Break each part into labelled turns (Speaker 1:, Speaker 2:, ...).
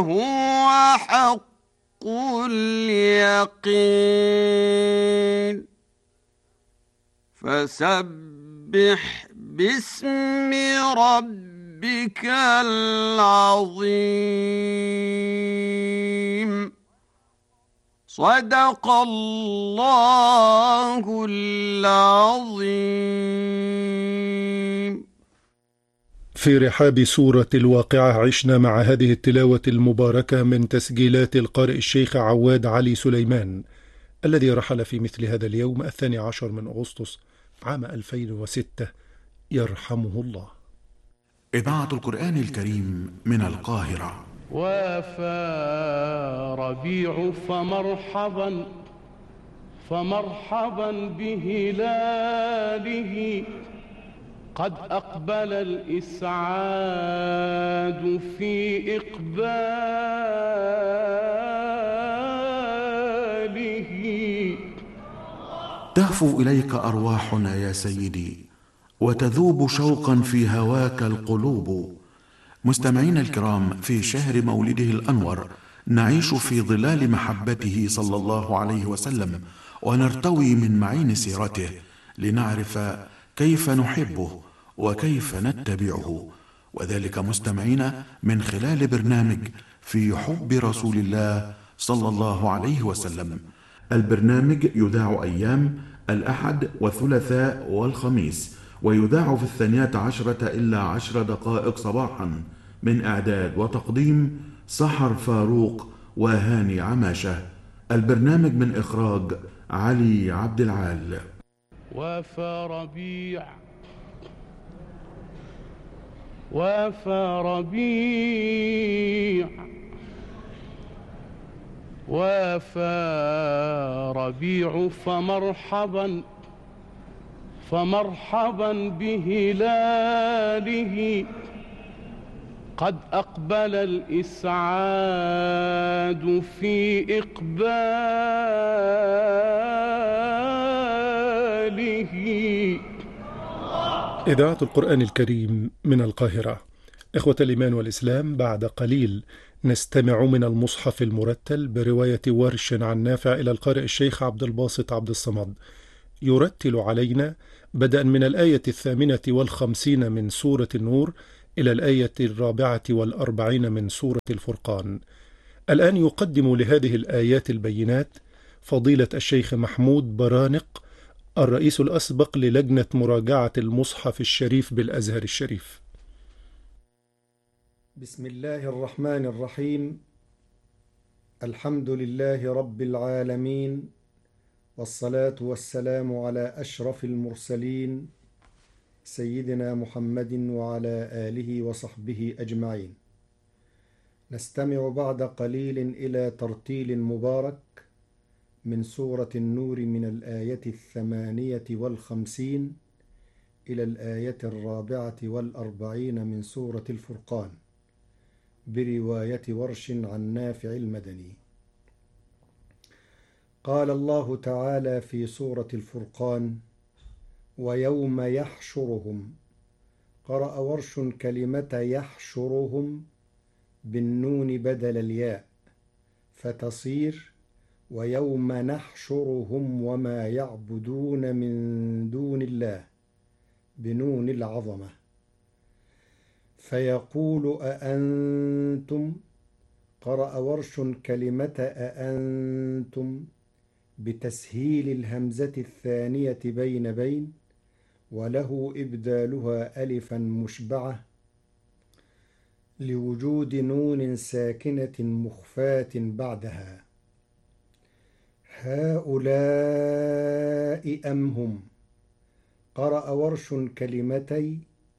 Speaker 1: هو حق اليقين فسبح باسم ربك العظيم صدق الله العظيم.
Speaker 2: في رحاب سورة الواقعة عشنا مع هذه التلاوة المباركة من تسجيلات القارئ الشيخ عواد علي سليمان الذي رحل في مثل هذا اليوم 12 من أغسطس عام 2006 يرحمه الله.
Speaker 3: إذاعة القرآن الكريم من القاهرة.
Speaker 4: وافى ربيع فمرحبا بهلاله قد أقبل الإسعاد في إقباله.
Speaker 3: تهفو إليك أرواحنا يا سيدي وتذوب شوقا في هواك القلوب. مستمعينا الكرام، في شهر مولده الأنور نعيش في ظلال محبته صلى الله عليه وسلم ونرتوي من معين سيرته لنعرف كيف نحبه وكيف نتبعه، وذلك مستمعينا من خلال برنامج في حب رسول الله صلى الله عليه وسلم. البرنامج يذاع أيام الأحد والثلاثاء والخميس، ويذاع في 12:10 صباحا، من إعداد وتقديم سحر فاروق وهاني عماشة. البرنامج من إخراج علي عبد العال.
Speaker 4: وافى ربيع فمرحبا بهلاله قد أقبل الإسعاد في إقباله.
Speaker 2: إذاعة القرآن الكريم من القاهرة. إخوة الإيمان والإسلام، بعد قليل نستمع من المصحف المرتل برواية ورش عن نافع إلى القارئ الشيخ عبد الباسط عبد الصمد، يرتل علينا بدءا من الآية 58 من سورة النور إلى الآية 44 من سورة الفرقان. الآن يقدم لهذه الآيات البينات فضيلة الشيخ محمود برانق، الرئيس الأسبق للجنة مراجعة المصحف الشريف بالأزهر الشريف.
Speaker 5: بسم الله الرحمن الرحيم. الحمد لله رب العالمين، والصلاة والسلام على أشرف المرسلين سيدنا محمد وعلى آله وصحبه أجمعين. نستمع بعد قليل إلى ترتيل مبارك من سورة النور من الآية 58 إلى الآية 44 من سورة الفرقان برواية ورش عن نافع المدني. قال الله تعالى في سورة الفرقان: ويوم يحشرهم. قرأ ورش كلمة يحشرهم بالنون بدل الياء فتصير ويوم نحشرهم وما يعبدون من دون الله بنون العظمة فيقول أأنتم. قرأ ورش كلمة أأنتم بتسهيل الهمزة الثانية بين وله إبدالها ألفا مشبعة لوجود نون ساكنة مخفاة بعدها. هؤلاء أم هم. قرأ ورش كلمتي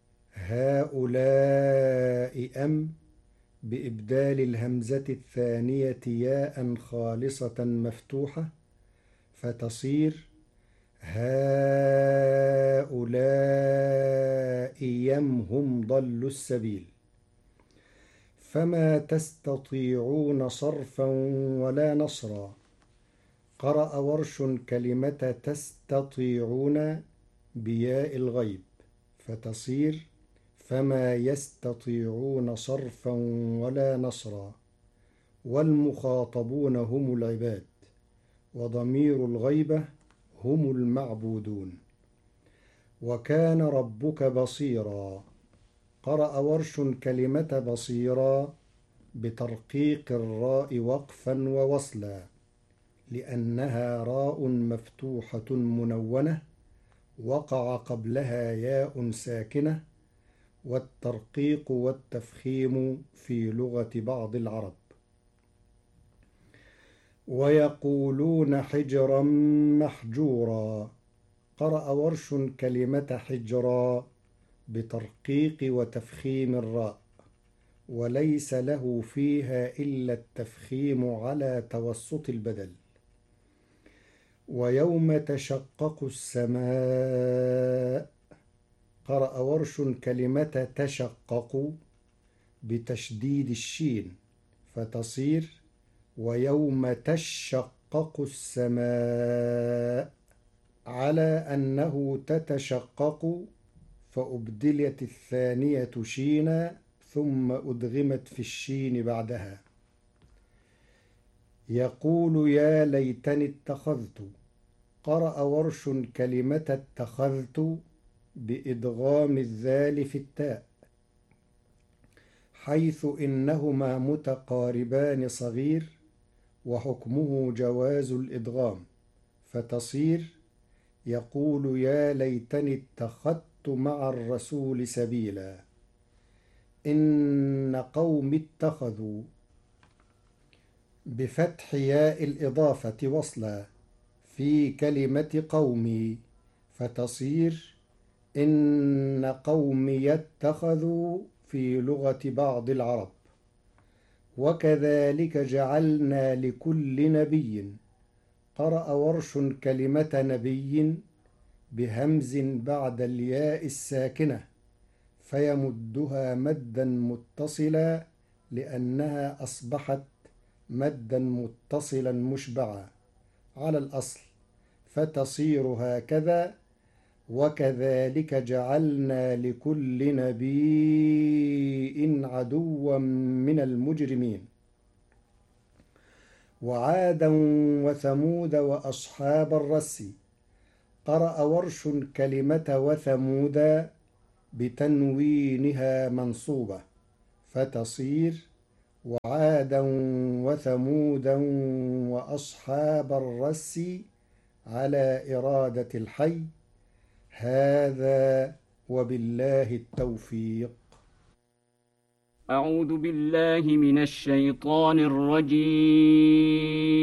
Speaker 5: هؤلاء أم بإبدال الهمزة الثانية ياء خالصة مفتوحة فتصير هؤلاء يم هم ضلوا السبيل. فما تستطيعون صرفا ولا نصرا. قرأ ورش كلمة تستطيعون بياء الغيب فتصير فما يستطيعون صرفا ولا نصرا والمخاطبون هم العباد، وضمير الغيبة هم المعبودون. وكان ربك بصيرا. قرأ ورش كلمة بصيرا بترقيق الراء وقفا ووصلا، لأنها راء مفتوحة منونة وقع قبلها ياء ساكنة، والترقيق والتفخيم في لغة بعض العرب. ويقولون حجرا محجورا. قرأ ورش كلمة حجرا بترقيق وتفخيم الراء، وليس له فيها إلا التفخيم على توسط البدل. ويوم تشقق السماء. قرأ ورش كلمة تشقق بتشديد الشين فتصير ويوم تشقق السماء، على أنه تتشقق، فأبدلت الثانية شينا ثم أدغمت في الشين بعدها. يقول يا ليتني اتخذت. قرأ ورش كلمة اتخذت بإدغام الذال في التاء، حيث إنهما متقاربان صغير وحكمه جواز الإدغام، فتصير يقول يا ليتني اتخذت مع الرسول سبيلا. إن قوم اتخذوا بفتح ياء الإضافة وصلا في كلمة قومي، فتصير إن قومي اتخذوا في لغة بعض العرب. وكذلك جعلنا لكل نبي. قرأ ورش كلمة نبي بهمز بعد الياء الساكنة، فيمدها مدا متصلا لأنها أصبحت مدا متصلا مشبعا على الأصل، فتصير هكذا: وكذلك جعلنا لكل نبي عدوا من المجرمين. وعادا وثمود وأصحاب الرس. قرأ ورش كلمة وثمود بتنوينها منصوبة، فتصير وعادا وثمودا وأصحاب الرس على إرادة الحي. هذا وبالله التوفيق.
Speaker 1: أعوذ بالله من الشيطان الرجيم.